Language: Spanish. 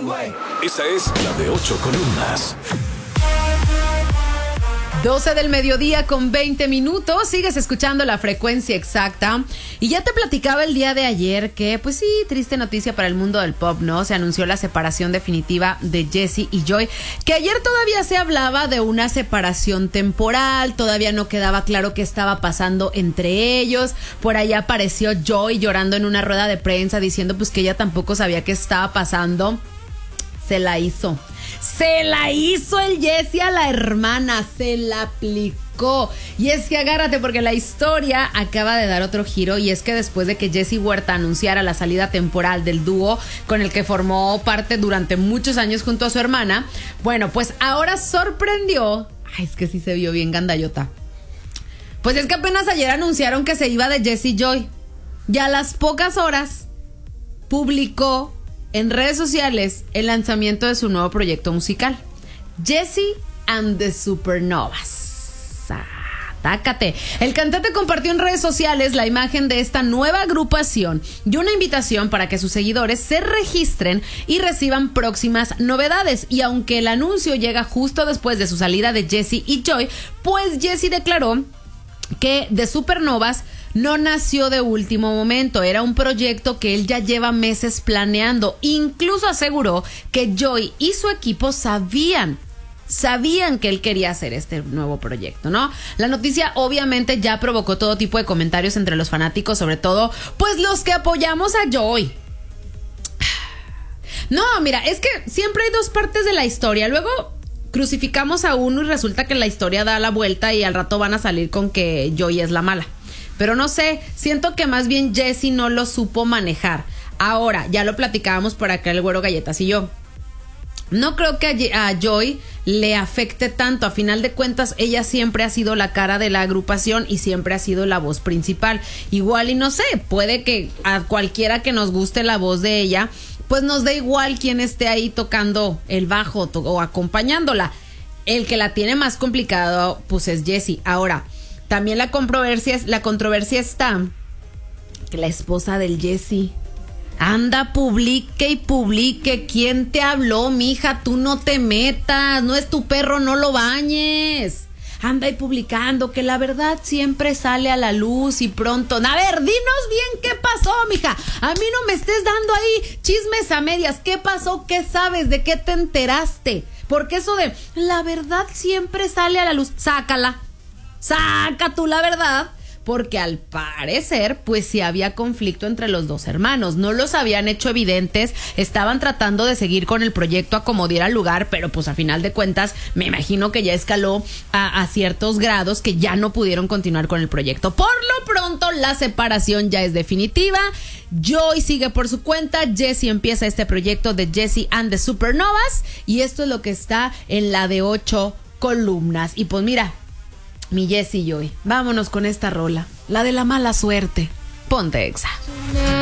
Esta es la de 8 columnas. 12 del mediodía con 20 minutos. Sigues escuchando La Frecuencia Exacta. Y ya te platicaba el día de ayer que, pues sí, triste noticia para el mundo del pop, ¿no? Se anunció la separación definitiva de Jessie y Joy. Que ayer todavía se hablaba de una separación temporal. Todavía no quedaba claro qué estaba pasando entre ellos. Por ahí apareció Joy llorando en una rueda de prensa diciendo pues que ella tampoco sabía qué estaba pasando. Se la hizo el Jessie a la hermana, se la aplicó. Y es que agárrate porque la historia acaba de dar otro giro. Y es que después de que Jessie Huerta anunciara la salida temporal del dúo con el que formó parte durante muchos años junto a su hermana, bueno, pues ahora sorprendió. Ay, es que sí se vio bien gandallota. Pues es que apenas ayer anunciaron que se iba de Jessie Joy. Y a las pocas horas publicó en redes sociales el lanzamiento de su nuevo proyecto musical, Jessie and the Supernovas. Atácate. El cantante compartió en redes sociales la imagen de esta nueva agrupación y una invitación para que sus seguidores se registren y reciban próximas novedades. Y aunque el anuncio llega justo después de su salida de Jessie y Joy, pues Jessie declaró que The Supernovas no nació de último momento, era un proyecto que él ya lleva meses planeando. Incluso aseguró que Joy y su equipo sabían que él quería hacer este nuevo proyecto, ¿no? La noticia obviamente ya provocó todo tipo de comentarios entre los fanáticos, sobre todo pues los que apoyamos a Joy. No, mira, es que siempre hay dos partes de la historia. Luego crucificamos a uno y resulta que la historia da la vuelta y al rato van a salir con que Joy es la mala. Pero no sé, siento que más bien Jessie no lo supo manejar. Ahora, ya lo platicábamos por acá el Güero Galletas y yo. No creo que a Joy le afecte tanto. A final de cuentas, ella siempre ha sido la cara de la agrupación y siempre ha sido la voz principal. Igual y no sé, puede que a cualquiera que nos guste la voz de ella, pues nos da igual quién esté ahí tocando el bajo o acompañándola. El que la tiene más complicado, pues es Jessie. Ahora, también la controversia está que la esposa del Jessie anda publique y publique. ¿Quién te habló, mija? Tú no te metas, no es tu perro, no lo bañes. Anda ahí publicando que la verdad siempre sale a la luz y pronto. A ver, dinos bien qué pasó, mija. A mí no me estés dando ahí chismes a medias. ¿Qué pasó? ¿Qué sabes? ¿De qué te enteraste? Porque eso de la verdad siempre sale a la luz, sácala. Saca tú la verdad, porque al parecer pues sí había conflicto entre los dos hermanos, no los habían hecho evidentes, estaban tratando de seguir con el proyecto a como diera lugar, pero pues a final de cuentas me imagino que ya escaló a ciertos grados que ya no pudieron continuar con el proyecto. Por lo pronto la separación ya es definitiva, Joy sigue por su cuenta, Jessie empieza este proyecto de Jessie and the Supernovas y esto es lo que está en la de 8 columnas. Y pues mira, mi Jessie y Joy, vámonos con esta rola, la de la mala suerte. Ponte Exa.